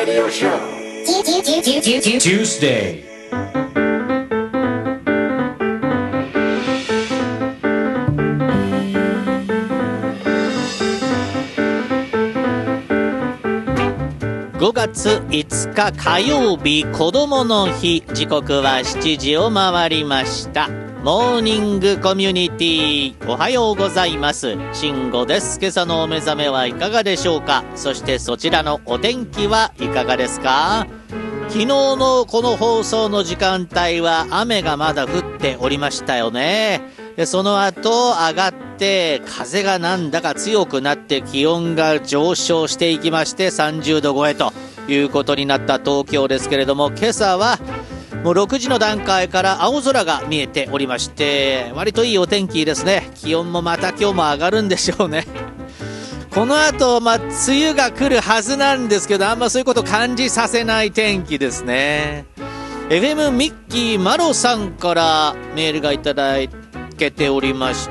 Radio Show. Tuesday. 5月5日火曜日、子どもの日。時刻は7時を回りました。モーニングコミュニティ、おはようございます。慎吾です。今朝のお目覚めはいかがでしょうか。そしてそちらのお天気はいかがですか。昨日のこの放送の時間帯は雨がまだ降っておりましたよね。でその後上がって風がなんだか強くなって気温が上昇していきまして30度超えということになった東京ですけれども、今朝はもう6時の段階から青空が見えておりまして、割といいお天気ですね。気温もまた今日も上がるんでしょうね。この後梅雨が来るはずなんですけど、あんまそういうこと感じさせない天気ですね。 FM ミッキーマロさんからメールがいただけておりまして、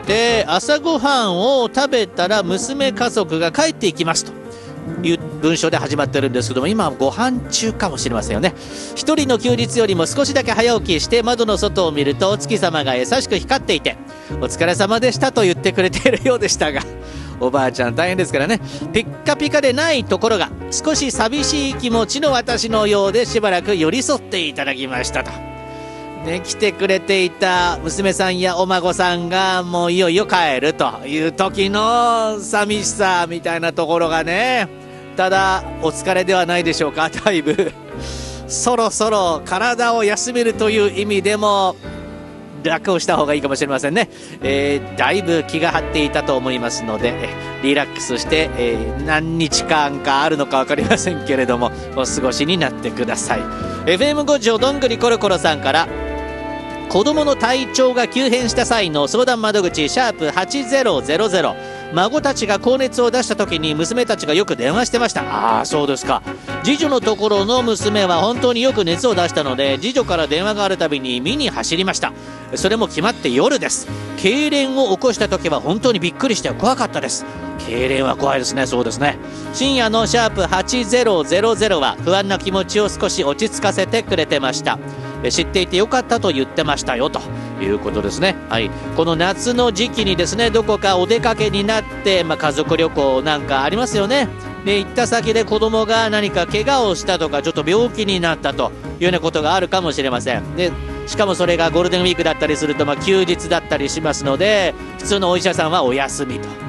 朝ごはんを食べたら娘家族が帰っていきますという文章で始まってるんですけども、今はご飯中かもしれませんよね。一人の休日よりも少しだけ早起きして窓の外を見るとお月様が優しく光っていて、お疲れ様でしたと言ってくれているようでしたが、おばあちゃん大変ですからね。ピッカピカでないところが少し寂しい気持ちの私のようで、しばらく寄り添っていただきましたと、ね、来てくれていた娘さんやお孫さんがもういよいよ帰るという時の寂しさみたいなところがね、ただお疲れではないでしょうか。だいぶそろそろ体を休めるという意味でも楽をした方がいいかもしれませんね。だいぶ気が張っていたと思いますので、リラックスして、何日間かあるのか分かりませんけれどもお過ごしになってください。 FM5 条どんぐりコロコロさんから、子供の体調が急変した際の相談窓口#8000、孫たちが高熱を出した時に娘たちがよく電話してました。ああそうですか。次女のところの娘は本当によく熱を出したので、次女から電話があるたびに見に走りました。それも決まって夜です。痙攣を起こした時は本当にびっくりして怖かったです。痙攣は怖いですね。そうですね。深夜の#8000は不安な気持ちを少し落ち着かせてくれてました。知っていてよかったと言ってましたよということですね。はい、この夏の時期にですね、どこかお出かけになって、家族旅行なんかありますよね。で行った先で子供が何か怪我をしたとかちょっと病気になったというようなことがあるかもしれません。でしかもそれがゴールデンウィークだったりすると、休日だったりしますので、普通のお医者さんはお休みと